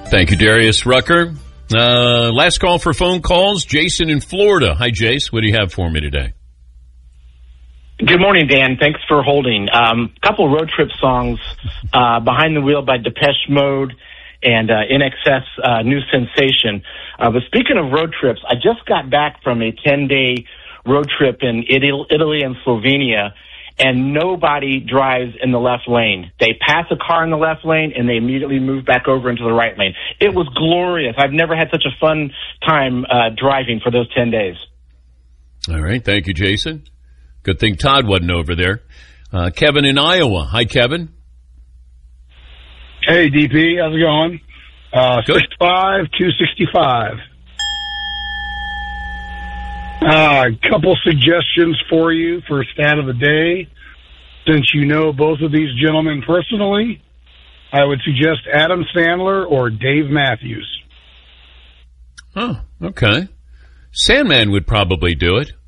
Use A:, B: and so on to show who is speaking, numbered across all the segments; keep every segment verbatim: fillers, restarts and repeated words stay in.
A: Thank you, Darius Rucker. Uh, last call for phone calls. Jason in Florida. Hi, Jace. What do you have for me today?
B: Good morning, Dan. Thanks for holding. A um, couple road trip songs, uh, Behind the Wheel by Depeche Mode and uh, In Excess, uh, New Sensation. Uh, but speaking of road trips, I just got back from a ten-day road trip in Italy and Slovenia, and nobody drives in the left lane. They pass a car in the left lane, and they immediately move back over into the right lane. It was glorious. I've never had such a fun time uh, driving for those ten days.
A: All right. Thank you, Jason. Good thing Todd wasn't over there. Uh, Kevin in Iowa. Hi, Kevin.
C: Hey, D P. How's it going? Uh, six five, two sixty-five. A uh, couple suggestions for you for stat of the day. Since you know both of these gentlemen personally, I would suggest Adam Sandler or Dave Matthews.
A: Oh, okay. Sandman would probably do it.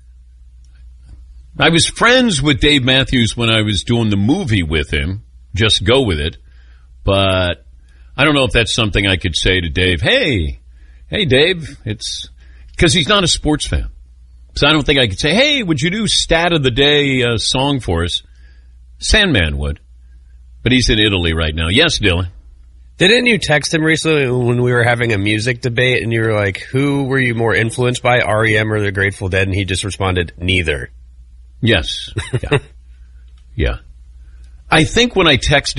A: I was friends with Dave Matthews when I was doing the movie with him. Just go with it. But I don't know if that's something I could say to Dave. Hey, hey, Dave, it's because he's not a sports fan. So I don't think I could say, hey, would you do stat of the day uh, song for us? Sandman would. But he's in Italy right now. Yes, Dylan.
D: Didn't you text him recently when we were having a music debate and you were like, who were you more influenced by, R E M or the Grateful Dead? And he just responded, neither.
A: Yes. Yeah. Yeah. I think when I texted